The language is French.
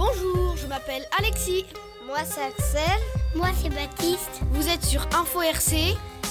Bonjour, je m'appelle Alexis. Moi c'est Axel. Moi c'est Baptiste. Vous êtes sur Info RC